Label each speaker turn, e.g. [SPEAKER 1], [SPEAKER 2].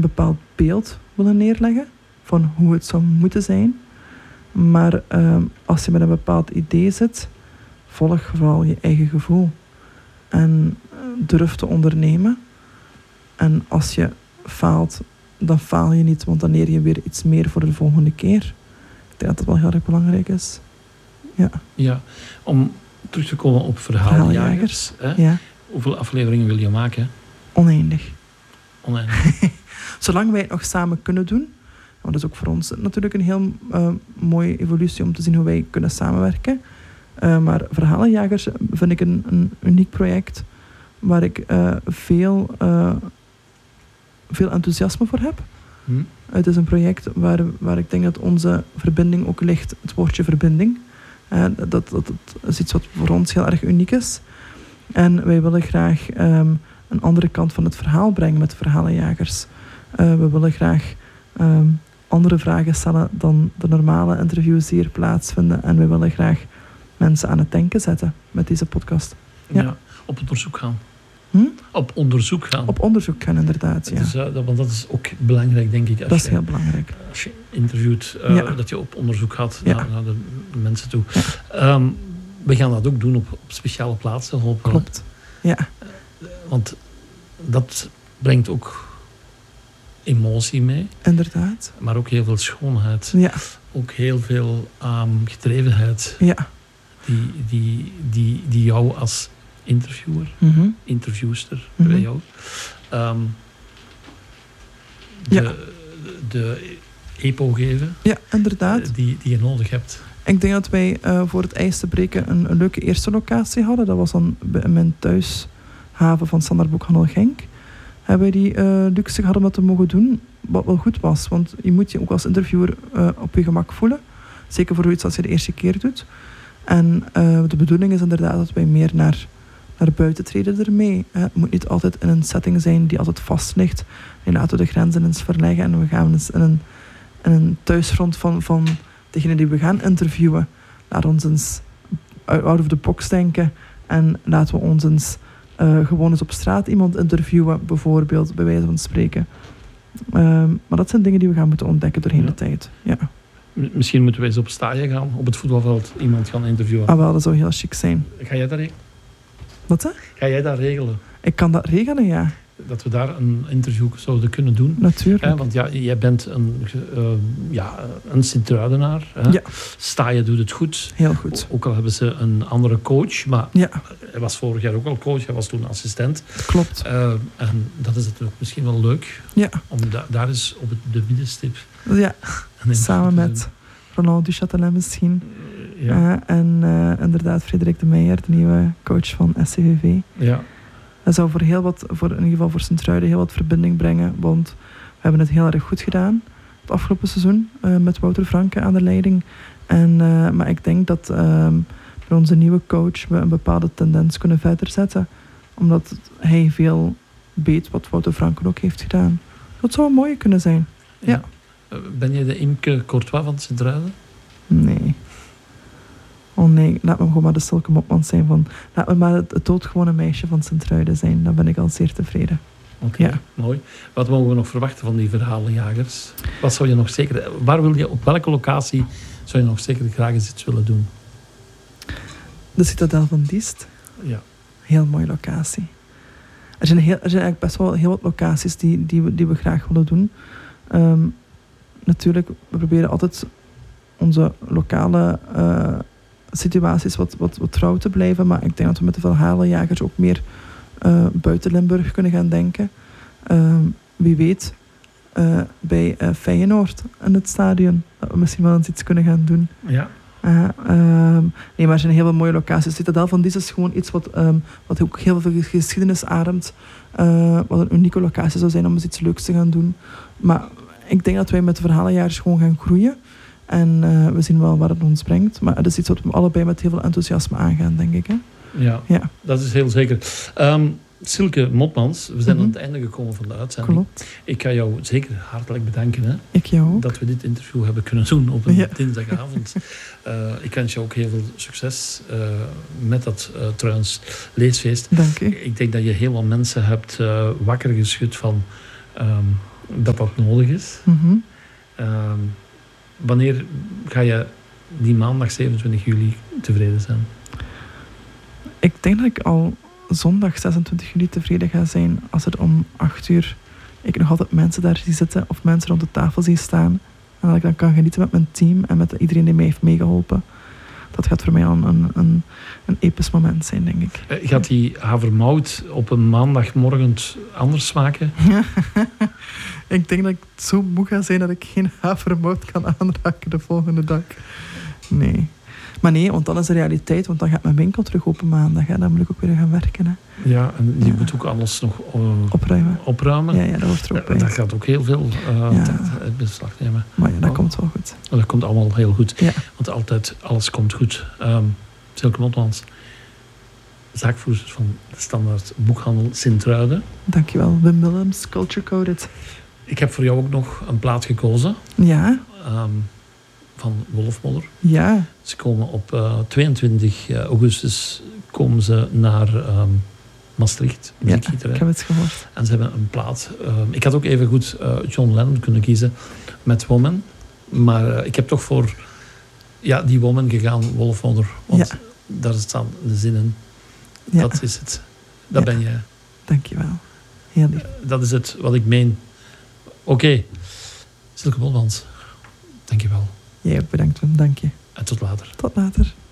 [SPEAKER 1] bepaald beeld willen neerleggen van hoe het zou moeten zijn. Maar als je met een bepaald idee zit, volg vooral je eigen gevoel. En durf te ondernemen. En als je faalt, dan faal je niet, want dan leer je weer iets meer voor de volgende keer. Ik denk dat dat wel heel erg belangrijk is.
[SPEAKER 2] Ja, om terug te komen op Verhalenjagers.
[SPEAKER 1] Ja.
[SPEAKER 2] Hoeveel afleveringen wil je maken?
[SPEAKER 1] Oneindig.
[SPEAKER 2] Oneindig.
[SPEAKER 1] Zolang wij het nog samen kunnen doen. Want dat is ook voor ons natuurlijk een heel mooie evolutie om te zien hoe wij kunnen samenwerken. Maar Verhalenjagers vind ik een uniek project waar ik veel enthousiasme voor heb. Het is een project waar ik denk dat onze verbinding ook ligt, het woordje verbinding. Dat is iets wat voor ons heel erg uniek is. En wij willen graag een andere kant van het verhaal brengen met Verhalenjagers. We willen graag andere vragen stellen dan de normale interviews die hier plaatsvinden. En we willen graag mensen aan het denken zetten met deze podcast.
[SPEAKER 2] Ja, op onderzoek gaan. Op onderzoek gaan.
[SPEAKER 1] Op onderzoek gaan, inderdaad. Ja.
[SPEAKER 2] Dus, want dat is ook belangrijk, denk ik.
[SPEAKER 1] Dat is heel belangrijk.
[SPEAKER 2] Als je interviewt, dat je op onderzoek gaat naar de mensen toe.
[SPEAKER 1] Ja.
[SPEAKER 2] We gaan dat ook doen op speciale plaatsen, hopelijk.
[SPEAKER 1] Klopt, ja.
[SPEAKER 2] Want dat brengt ook emotie mee.
[SPEAKER 1] Inderdaad.
[SPEAKER 2] Maar ook heel veel schoonheid.
[SPEAKER 1] Ja.
[SPEAKER 2] Ook heel veel gedrevenheid.
[SPEAKER 1] Ja.
[SPEAKER 2] Die jou als interviewer, interviewster bij jou, de epo geven.
[SPEAKER 1] Ja, inderdaad.
[SPEAKER 2] Die je nodig hebt.
[SPEAKER 1] Ik denk dat wij voor het ijs te breken een leuke eerste locatie hadden. Dat was dan in mijn thuishaven van Standaard Boekhandel Genk. Hebben wij die luxe gehad om dat te mogen doen. Wat wel goed was, want je moet je ook als interviewer op je gemak voelen. Zeker voor zoiets als je de eerste keer doet. En de bedoeling is inderdaad dat wij meer naar buiten treden ermee. Het moet niet altijd in een setting zijn die altijd vast ligt. En laten we de grenzen eens verleggen en we gaan eens in een thuisfront van degene die we gaan interviewen. Laat ons eens out of the box denken en laten we ons eens gewoon eens op straat iemand interviewen, bijvoorbeeld, bij wijze van spreken. Maar dat zijn dingen die we gaan moeten ontdekken doorheen de tijd. Ja.
[SPEAKER 2] Misschien moeten wij eens op staaien gaan, op het voetbalveld iemand gaan interviewen.
[SPEAKER 1] Ah wel, dat zou heel chic zijn.
[SPEAKER 2] Ga jij dat regelen?
[SPEAKER 1] Wat hè?
[SPEAKER 2] Ga jij dat regelen?
[SPEAKER 1] Ik kan dat regelen, ja.
[SPEAKER 2] Dat we daar een interview zouden kunnen doen.
[SPEAKER 1] Natuurlijk.
[SPEAKER 2] Want ja, jij bent een Sint-Truidenaar.
[SPEAKER 1] Ja.
[SPEAKER 2] Staaien doet het goed.
[SPEAKER 1] Heel goed.
[SPEAKER 2] Ook al hebben ze een andere coach. Maar
[SPEAKER 1] ja.
[SPEAKER 2] Hij was vorig jaar ook al coach. Hij was toen assistent.
[SPEAKER 1] Klopt.
[SPEAKER 2] En dat is natuurlijk misschien wel leuk.
[SPEAKER 1] Ja.
[SPEAKER 2] Om daar eens op de middenstip...
[SPEAKER 1] Ja, samen met Ronald Duchâtelet misschien.
[SPEAKER 2] Ja.
[SPEAKER 1] En inderdaad Frederik de Meijer, de nieuwe coach van SCVV.
[SPEAKER 2] Ja.
[SPEAKER 1] Dat zou in ieder geval voor Sint-Truiden heel wat verbinding brengen, want we hebben het heel erg goed gedaan het afgelopen seizoen met Wouter Franke aan de leiding. Maar ik denk dat bij onze nieuwe coach we een bepaalde tendens kunnen verder zetten, omdat hij veel weet wat Wouter Franke ook heeft gedaan. Dat zou een mooie kunnen zijn. Ja.
[SPEAKER 2] Ben jij de Imke Courtois van Sint-Truiden?
[SPEAKER 1] Nee. Oh nee, laat me gewoon maar de Silke Mopmans zijn. Laat me maar het doodgewone meisje van Sint-Truiden zijn. Dan ben ik al zeer tevreden.
[SPEAKER 2] Oké, mooi. Wat mogen we nog verwachten van die Verhalenjagers? Wat zou je nog zeker... op welke locatie zou je nog zeker graag eens iets willen doen?
[SPEAKER 1] De Citadel van Diest.
[SPEAKER 2] Ja.
[SPEAKER 1] Heel mooie locatie. Er zijn eigenlijk best wel heel wat locaties die we graag willen doen. Natuurlijk, we proberen altijd onze lokale situaties wat trouw te blijven. Maar ik denk dat we met de Verhalenjagers ook meer buiten Limburg kunnen gaan denken. Wie weet, bij Feyenoord in het stadion, dat we misschien wel eens iets kunnen gaan doen.
[SPEAKER 2] Ja.
[SPEAKER 1] Nee, maar er zijn heel veel mooie locaties. Citadel van Diest is gewoon iets wat ook heel veel geschiedenis ademt. Wat een unieke locatie zou zijn om eens iets leuks te gaan doen. Maar ik denk dat wij met de Verhalenjagers gewoon gaan groeien. En we zien wel waar het ons brengt. Maar het is iets wat we allebei met heel veel enthousiasme aangaan, denk ik. Hè?
[SPEAKER 2] Ja, dat is heel zeker. Silke Mopmans, we zijn aan het einde gekomen van de uitzending.
[SPEAKER 1] Klopt.
[SPEAKER 2] Ik ga jou zeker hartelijk bedanken. Hè,
[SPEAKER 1] ik jou ook.
[SPEAKER 2] Dat we dit interview hebben kunnen doen op een dinsdagavond. Ik wens je ook heel veel succes met dat trouwens leesfeest.
[SPEAKER 1] Dank u.
[SPEAKER 2] Ik denk dat je heel wat mensen hebt wakker geschud van dat nodig is.
[SPEAKER 1] Mhm.
[SPEAKER 2] Wanneer ga je die maandag 27 juli tevreden zijn?
[SPEAKER 1] Ik denk dat ik al zondag 26 juli tevreden ga zijn als er om 8 uur ik nog altijd mensen daar zie zitten of mensen rond de tafel zie staan. En dat ik dan kan genieten met mijn team en met iedereen die mij heeft meegeholpen. Dat gaat voor mij al een episch moment zijn, denk ik.
[SPEAKER 2] Gaat die havermout op een maandagmorgen anders smaken?
[SPEAKER 1] Ik denk dat ik zo moe ga zijn dat ik geen havermout kan aanraken de volgende dag. Nee. Maar nee, want dan is de realiteit, want dan gaat mijn winkel terug open maandag. Hè. Dan moet ik ook weer gaan werken. Hè.
[SPEAKER 2] Ja, en je moet ook alles nog opruimen.
[SPEAKER 1] Ja, dat hoort er ook bij.
[SPEAKER 2] Dat gaat ook heel veel tijd in beslag nemen.
[SPEAKER 1] Maar ja, dat komt wel goed.
[SPEAKER 2] Dat komt allemaal heel goed.
[SPEAKER 1] Ja.
[SPEAKER 2] Want altijd, alles komt goed. Silke Motmans, zaakvoerster van de Standaard Boekhandel Sint-Truiden.
[SPEAKER 1] Dankjewel, Wim Willems, Culture Coded.
[SPEAKER 2] Ik heb voor jou ook nog een plaat gekozen.
[SPEAKER 1] Ja.
[SPEAKER 2] Van Wolfmodder.
[SPEAKER 1] Ja.
[SPEAKER 2] Ze komen op 22 augustus komen ze naar Maastricht.
[SPEAKER 1] Ja, ik heb het gehoord.
[SPEAKER 2] En ze hebben een plaat. Ik had ook even goed John Lennon kunnen kiezen met Woman. Maar ik heb toch voor die Woman gegaan, Wolfmodder. Want daar staan de zinnen. Ja. Dat is het. Dat ben jij.
[SPEAKER 1] Dankjewel. Heel lief.
[SPEAKER 2] Dat is het wat ik meen. Oké. Silke Motmans, dankjewel.
[SPEAKER 1] Jij ook bedankt, Wim. Dank je.
[SPEAKER 2] En tot later.
[SPEAKER 1] Tot later.